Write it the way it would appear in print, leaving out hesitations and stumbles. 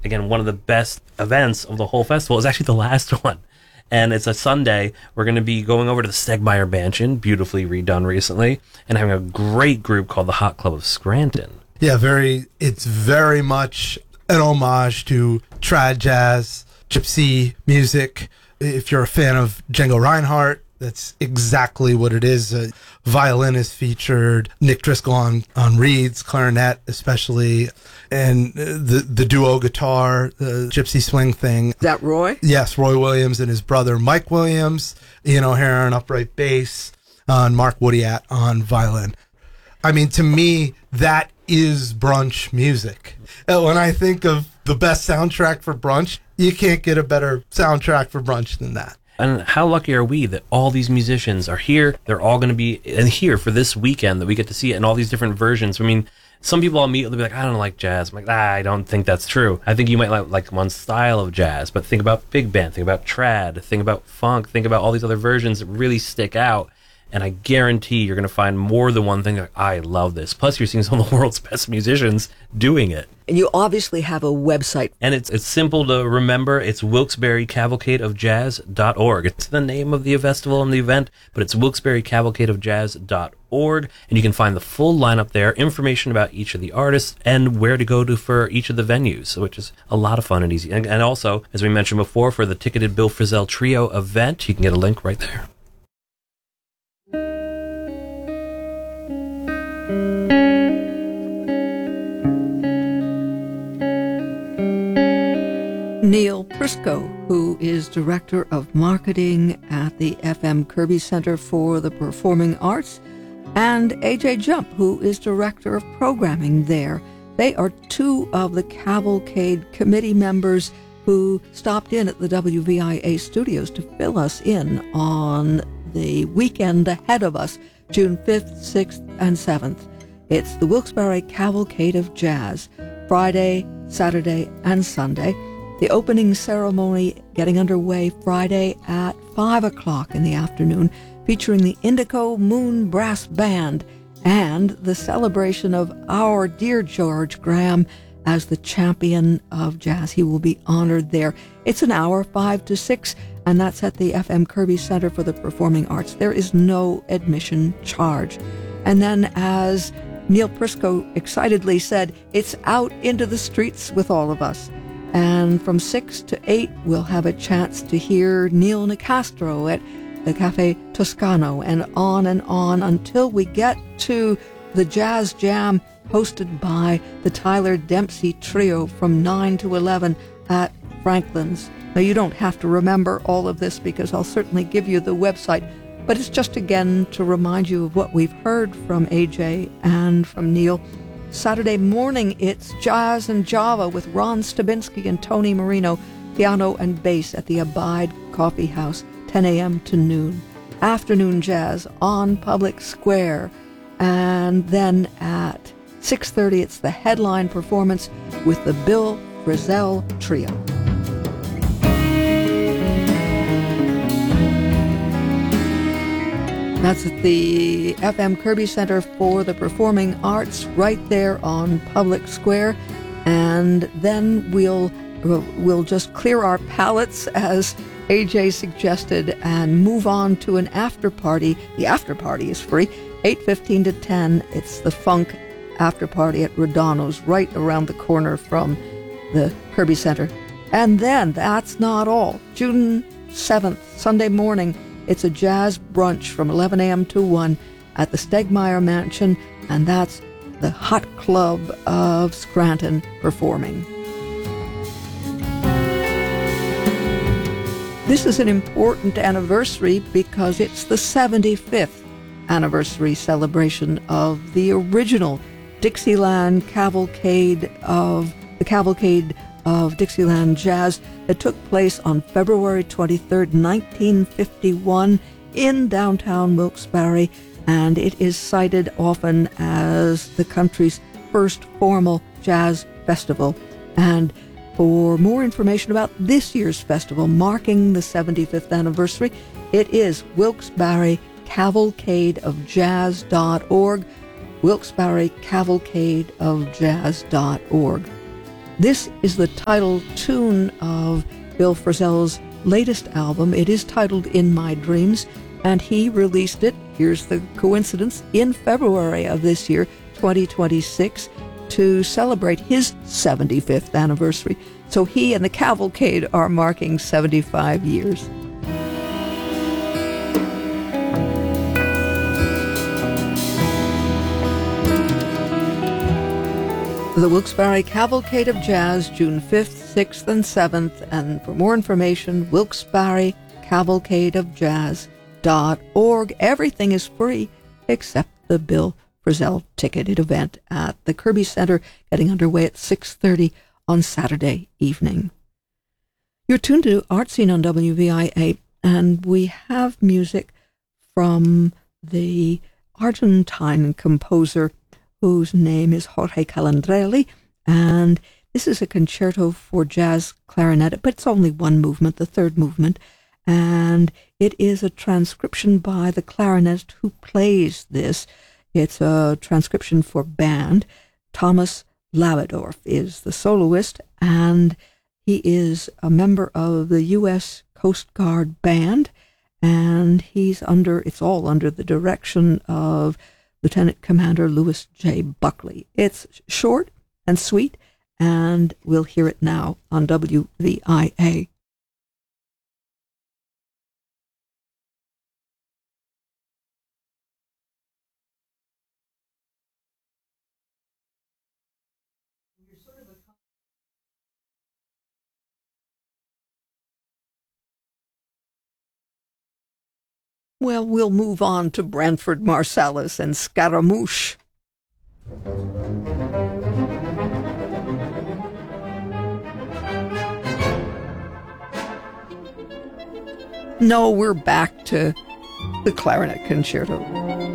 again, one of the best events of the whole festival is actually the last one. And it's a Sunday. We're going to be going over to the Stegmeyer Mansion, beautifully redone recently, and having a great group called the Hot Club of Scranton. Yeah, it's very much an homage to trad jazz, gypsy music. If you're a fan of Django Reinhardt, that's exactly what it is. Violin is featured, Nick Driscoll on reeds, clarinet especially, and the duo guitar, the gypsy swing thing. Is that Roy? Yes, Roy Williams and his brother Mike Williams, Ian O'Hara on upright bass, and Mark Woodyat on violin. I mean, to me, that is brunch music. When I think of the best soundtrack for brunch, you can't get a better soundtrack for brunch than that. And how lucky are we that all these musicians are here? They're all going to be here for this weekend, that we get to see it in all these different versions. I mean, some people I'll meet, they'll be like, I don't like jazz. I'm like, I don't think that's true. I think you might like one style of jazz, but think about big band, think about trad, think about funk, think about all these other versions that really stick out. And I guarantee you're going to find more than one thing like, I love this. Plus, you're seeing some of the world's best musicians doing it. And you obviously have a website. And it's simple to remember. It's WilkesburyCavalcadeOfJazz.org. It's the name of the festival and the event, but it's WilkesburyCavalcadeOfJazz.org. And you can find the full lineup there, information about each of the artists, and where to go to for each of the venues, which is a lot of fun and easy. And also, as we mentioned before, for the ticketed Bill Frisell Trio event, you can get a link right there. Neil Prisco, who is Director of Marketing at the FM Kirby Center for the Performing Arts, and AJ Jump, who is Director of Programming there. They are two of the Cavalcade committee members who stopped in at the WVIA studios to fill us in on the weekend ahead of us, June 5th, 6th, and 7th. It's the Wilkes-Barre Cavalcade of Jazz, Friday, Saturday, and Sunday. The opening ceremony getting underway Friday at 5 o'clock in the afternoon, featuring the Indigo Moon Brass Band and the celebration of our dear George Graham as the champion of jazz. He will be honored there. It's an hour, 5 to 6, and that's at the FM Kirby Center for the Performing Arts. There is no admission charge. And then, as Neil Prisco excitedly said, it's out into the streets with all of us. And from 6 to 8, we'll have a chance to hear Neil Nicastro at the Cafe Toscano, and on until we get to the Jazz Jam hosted by the Tyler Dempsey Trio from 9 to 11 at Franklin's. Now, you don't have to remember all of this because I'll certainly give you the website, but it's just again to remind you of what we've heard from AJ and from Neil. Saturday morning, it's Jazz and Java with Ron Stabinsky and Tony Marino, piano and bass at the Abide Coffee House, 10 a.m. to noon. Afternoon jazz on Public Square. And then at 6:30, it's the headline performance with the Bill Frisell Trio. That's at the FM Kirby Center for the Performing Arts, right there on Public Square. And then we'll just clear our palates, as AJ suggested, and move on to an after party. The after party is free, 8:15 to 10. It's the funk after party at Rodano's, right around the corner from the Kirby Center. And then, that's not all. June 7th, Sunday morning, it's a jazz brunch from 11 a.m. to 1 at the Stegmeyer Mansion, and that's the Hot Club of Scranton performing. This is an important anniversary because it's the 75th anniversary celebration of the original Dixieland Cavalcade of Dixieland Jazz that took place on February 23rd, 1951 in downtown Wilkes-Barre, and it is cited often as the country's first formal jazz festival. And for more information about this year's festival marking the 75th anniversary, it is Wilkes-Barre Cavalcadeofjazz.org, Wilkes-Barre Cavalcadeofjazz.org. This is the title tune of Bill Frisell's latest album. It is titled In My Dreams, and he released it, here's the coincidence, in February of this year, 2026, to celebrate his 75th anniversary. So he and the Cavalcade are marking 75 years. The Wilkes-Barre Cavalcade of Jazz, June 5th, 6th, and 7th. And for more information, wilkesbarrecavalcadeofjazz.org. Everything is free except the Bill Frisell ticketed event at the Kirby Center, getting underway at 6:30 on Saturday evening. You're tuned to Art Scene on WVIA, and we have music from the Argentine composer whose name is Jorge Calandrelli, and this is a concerto for jazz clarinet, but it's only one movement, the third movement, and it is a transcription by the clarinetist who plays this. It's a transcription for band. Thomas Labadorf is the soloist, and he is a member of the U.S. Coast Guard Band, and it's all under the direction of Lieutenant Commander Louis J. Buckley. It's short and sweet, and we'll hear it now on WVIA. Well, we'll move on to Branford Marsalis and Scaramouche. No, we're back to the clarinet concerto.